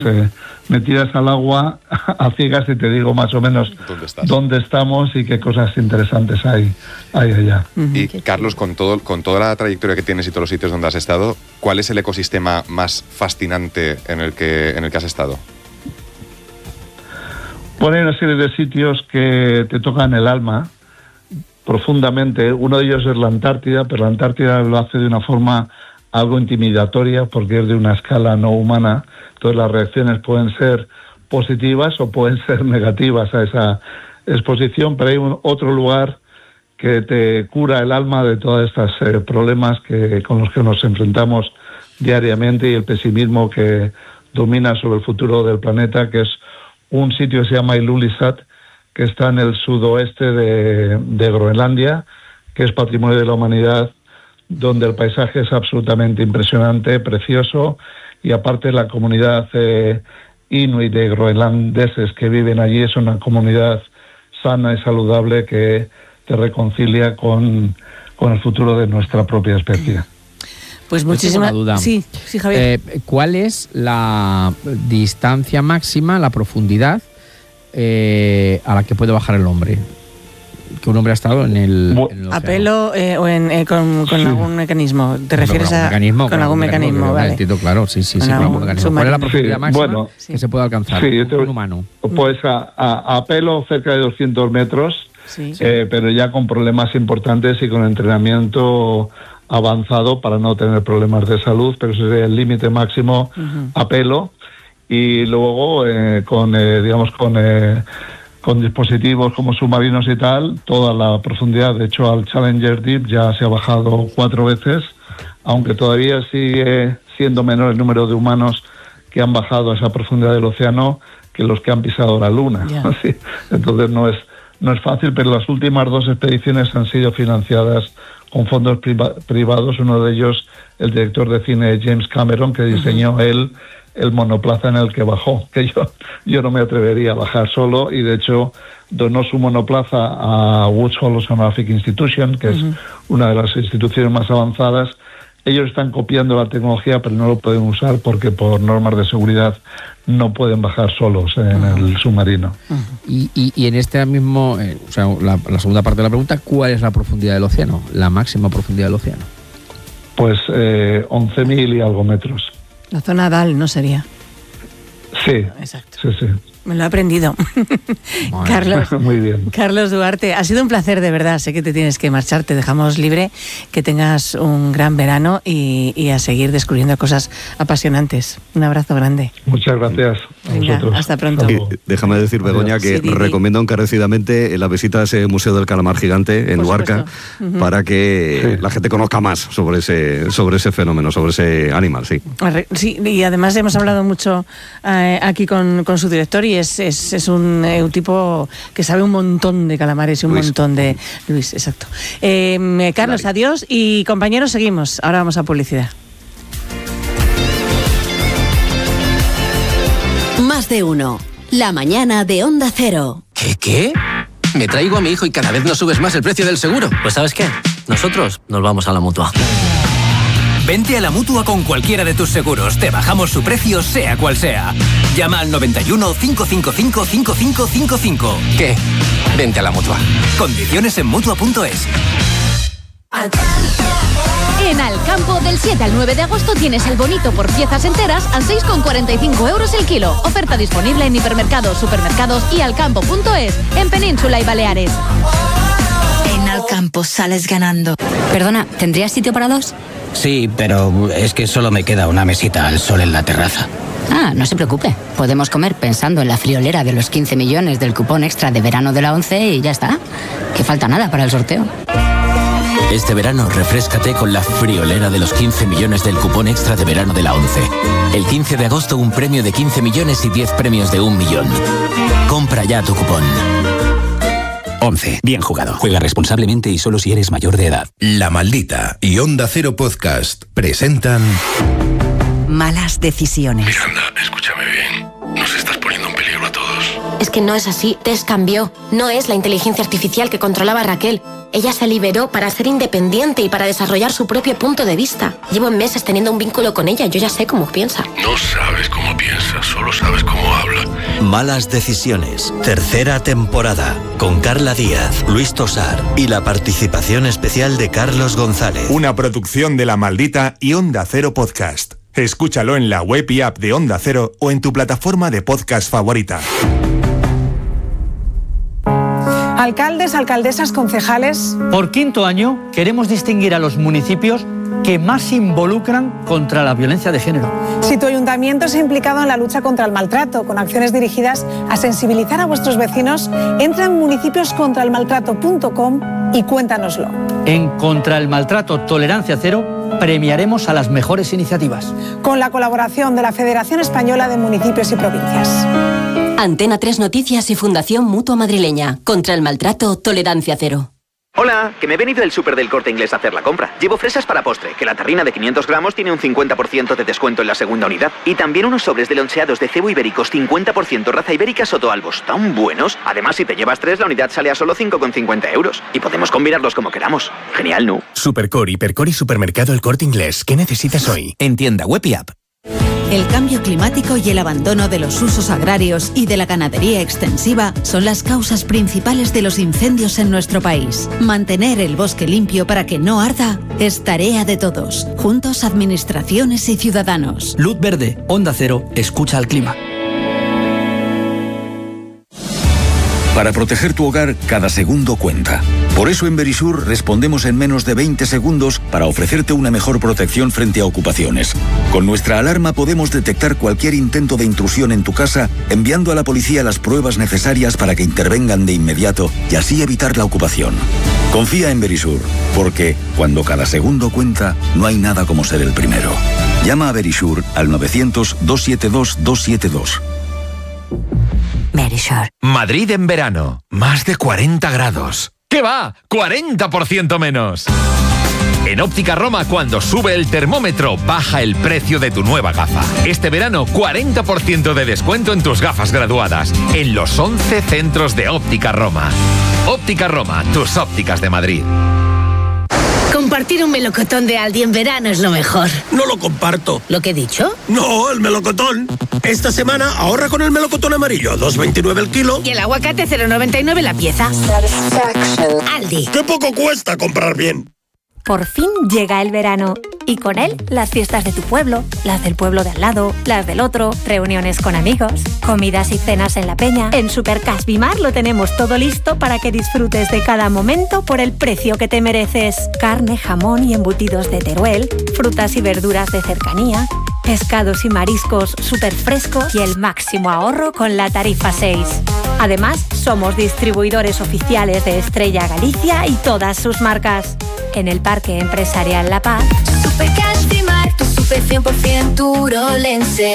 me tiras al agua a ciegas y te digo más o menos dónde estamos y qué cosas interesantes hay allá. Y Carlos, con toda la trayectoria que tienes y todos los sitios donde has estado, ¿cuál es el ecosistema más fascinante en el que has estado? Bueno, hay una serie de sitios que te tocan el alma profundamente. Uno de ellos es la Antártida, pero la Antártida lo hace de una forma algo intimidatoria porque es de una escala no humana. Entonces las reacciones pueden ser positivas o pueden ser negativas a esa exposición, pero hay otro lugar que te cura el alma de todos estos problemas con los que nos enfrentamos diariamente y el pesimismo que domina sobre el futuro del planeta, que es un sitio que se llama Ilulissat, que está en el sudoeste de Groenlandia, que es patrimonio de la humanidad, donde el paisaje es absolutamente impresionante, precioso, y aparte la comunidad inuit de groenlandeses que viven allí es una comunidad sana y saludable que te reconcilia con el futuro de nuestra propia especie. Pues muchísimas duda. Sí, Javier. ¿Cuál es la distancia máxima, la profundidad a la que puede bajar el hombre? Que un hombre ha estado en el ¿A pelo o con sí. algún mecanismo? ¿Te refieres con algún mecanismo? Vale. Entiendo, claro, sí, con algún mecanismo. ¿Cuál es la profundidad máxima que se puede alcanzar un humano? Pues a pelo cerca de 200 metros, pero ya con problemas importantes y con entrenamiento avanzado para no tener problemas de salud, pero ese es el límite máximo a pelo. Y luego con dispositivos como submarinos y tal, toda la profundidad. De hecho, al Challenger Deep ya se ha bajado 4 veces, aunque todavía sigue siendo menor el número de humanos que han bajado a esa profundidad del océano que los que han pisado la Luna. Así. Entonces no es fácil, pero las últimas 2 expediciones han sido financiadas con fondos privados. Uno de ellos, el director de cine James Cameron, que diseñó el monoplaza en el que bajó, que yo no me atrevería a bajar solo, y de hecho donó su monoplaza a Woods Hole Oceanographic Institution, que es una de las instituciones más avanzadas. Ellos están copiando la tecnología, pero no lo pueden usar porque por normas de seguridad no pueden bajar solos en el submarino. Y en este mismo, la segunda parte de la pregunta, ¿cuál es la profundidad del océano? La máxima profundidad del océano. Pues 11.000 y algo metros. La zona DAL, ¿no sería? Sí. Exacto. Sí. Me lo he aprendido. Bueno. Carlos, muy bien. Carlos Duarte, ha sido un placer de verdad. Sé que te tienes que marchar, te dejamos libre, que tengas un gran verano y a seguir descubriendo cosas apasionantes. Un abrazo grande. Muchas gracias a vosotros. Hasta pronto. Déjame decir, Begoña, que recomiendo encarecidamente la visita a ese Museo del Calamar Gigante en Luarca, para que la gente conozca más sobre ese fenómeno, sobre ese animal. Sí, y además hemos hablado mucho aquí con su director, y es un tipo que sabe un montón de calamares y un montón de... Luis, exacto. Carlos, adiós, y compañeros, seguimos. Ahora vamos a publicidad. Más de uno. La mañana de Onda Cero. ¿Qué? Me traigo a mi hijo y cada vez no subes más el precio del seguro. Pues ¿sabes qué? Nosotros nos vamos a la Mutua. Vente a la Mutua con cualquiera de tus seguros. Te bajamos su precio, sea cual sea. Llama al 91 555 5555. ¿Qué? Vente a la Mutua. Condiciones en Mutua.es. En Alcampo, del 7 al 9 de agosto tienes el bonito por piezas enteras a 6,45 euros el kilo. Oferta disponible en hipermercados, supermercados y alcampo.es, en Península y Baleares. En Alcampo sales ganando. Perdona, ¿tendrías sitio para 2? Sí, pero es que solo me queda una mesita al sol en la terraza. Ah, no se preocupe. Podemos comer pensando en la friolera de los 15 millones del cupón extra de verano de la 11 y ya está. Que falta nada para el sorteo. Este verano refréscate con la friolera de los 15 millones del cupón extra de verano de la 11. El 15 de agosto un premio de 15 millones y 10 premios de 1 millón. Compra ya tu cupón. 11. Bien jugado. Juega responsablemente y solo si eres mayor de edad. La Maldita y Onda Cero Podcast presentan... Malas decisiones. Miranda, escúchame bien. Nos estás poniendo en peligro a todos. Es que no es así. Tess cambió. No es la inteligencia artificial que controlaba a Raquel. Ella se liberó para ser independiente y para desarrollar su propio punto de vista. Llevo meses teniendo un vínculo con ella. Yo ya sé cómo piensa. No sabes cómo piensa. esta solo sabes cómo habla. Malas decisiones, tercera temporada, con Carla Díaz, Luis Tosar y la participación especial de Carlos González. Una producción de La Maldita y Onda Cero Podcast. Escúchalo en la web y app de Onda Cero o en tu plataforma de podcast favorita. Alcaldes, alcaldesas, concejales. Por quinto año queremos distinguir a los municipios que más se involucran contra la violencia de género. Si tu ayuntamiento se ha implicado en la lucha contra el maltrato, con acciones dirigidas a sensibilizar a vuestros vecinos, entra en municipioscontraelmaltrato.com y cuéntanoslo. En Contra el Maltrato Tolerancia Cero premiaremos a las mejores iniciativas. Con la colaboración de la Federación Española de Municipios y Provincias. Antena 3 Noticias y Fundación Mutua Madrileña. Contra el Maltrato Tolerancia Cero. Hola, que me he venido del súper del Corte Inglés a hacer la compra. Llevo fresas para postre, que la terrina de 500 gramos tiene un 50% de descuento en la segunda unidad. Y también unos sobres de loncheados de cebo ibéricos 50% raza ibérica Sotoalbos, tan buenos. Además, si te llevas 3, la unidad sale a solo 5,50 €. Y podemos combinarlos como queramos. Genial, ¿no? Supercor, Hipercor y Supermercado El Corte Inglés. ¿Qué necesitas hoy? En tienda web y app. El cambio climático y el abandono de los usos agrarios y de la ganadería extensiva son las causas principales de los incendios en nuestro país. Mantener el bosque limpio para que no arda es tarea de todos, juntos administraciones y ciudadanos. Luz verde, Onda Cero, escucha al clima. Para proteger tu hogar, cada segundo cuenta. Por eso en Verisur respondemos en menos de 20 segundos para ofrecerte una mejor protección frente a ocupaciones. Con nuestra alarma podemos detectar cualquier intento de intrusión en tu casa, enviando a la policía las pruebas necesarias para que intervengan de inmediato y así evitar la ocupación. Confía en Verisur, porque cuando cada segundo cuenta, no hay nada como ser el primero. Llama a Verisur al 900-272-272. Verisur. Madrid en verano. Más de 40 grados. ¿Qué va? ¡40% menos! En Óptica Roma, cuando sube el termómetro, baja el precio de tu nueva gafa. Este verano, 40% de descuento en tus gafas graduadas. En los 11 centros de Óptica Roma. Óptica Roma, tus ópticas de Madrid. Compartir un melocotón de Aldi en verano es lo mejor. No lo comparto. ¿Lo que he dicho? No, el melocotón. Esta semana ahorra con el melocotón amarillo, 2,29 el kilo. Y el aguacate, 0,99 la pieza. Aldi. ¡Qué poco cuesta comprar bien! Por fin llega el verano y con él las fiestas de tu pueblo, las del pueblo de al lado, las del otro, reuniones con amigos, comidas y cenas en la peña. En Supercash Bimar lo tenemos todo listo para que disfrutes de cada momento por el precio que te mereces. Carne, jamón y embutidos de Teruel, frutas y verduras de cercanía, pescados y mariscos súper frescos y el máximo ahorro con la tarifa 6. Además, somos distribuidores oficiales de Estrella Galicia y todas sus marcas. En el Parque Empresarial La Paz. Supercash Bimar, tu super 100% turolense.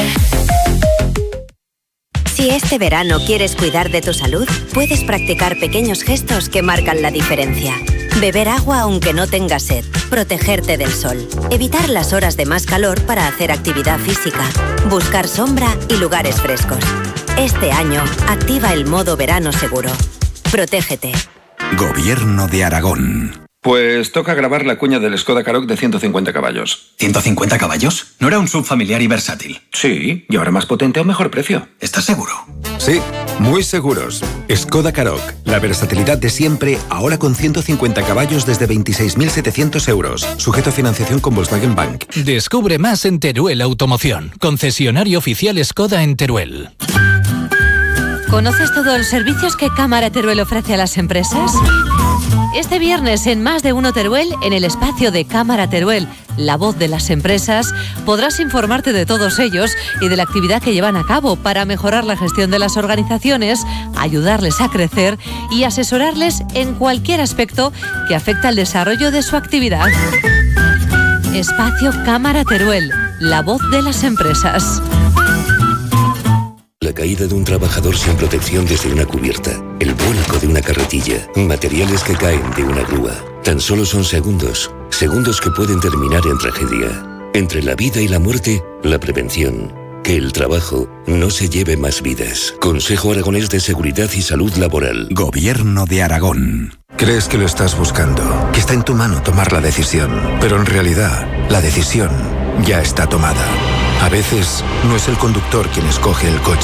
Si este verano quieres cuidar de tu salud, puedes practicar pequeños gestos que marcan la diferencia. Beber agua aunque no tengas sed, protegerte del sol, evitar las horas de más calor para hacer actividad física, buscar sombra y lugares frescos. Este año, activa el modo verano seguro. Protégete. Gobierno de Aragón. Pues toca grabar la cuña del Skoda Karoq de 150 caballos. ¿150 caballos? ¿No era un SUV familiar y versátil? Sí, y ahora más potente a un mejor precio. ¿Estás seguro? Sí, muy seguros. Skoda Karoq, la versatilidad de siempre, ahora con 150 caballos desde 26.700 euros. Sujeto a financiación con Volkswagen Bank. Descubre más en Teruel Automoción, concesionario oficial Skoda en Teruel. ¿Conoces todos los servicios que Cámara Teruel ofrece a las empresas? Este viernes en Más de Uno Teruel, en el espacio de Cámara Teruel, la voz de las empresas, podrás informarte de todos ellos y de la actividad que llevan a cabo para mejorar la gestión de las organizaciones, ayudarles a crecer y asesorarles en cualquier aspecto que afecta al desarrollo de su actividad. Espacio Cámara Teruel, la voz de las empresas. La caída de un trabajador sin protección desde una cubierta, el vuelco de una carretilla, materiales que caen de una grúa. Tan solo son segundos, segundos que pueden terminar en tragedia. Entre la vida y la muerte, la prevención. Que el trabajo no se lleve más vidas. Consejo Aragonés de Seguridad y Salud Laboral. Gobierno de Aragón. Crees que lo estás buscando, que está en tu mano tomar la decisión, pero en realidad, la decisión ya está tomada. A veces no es el conductor quien escoge el coche,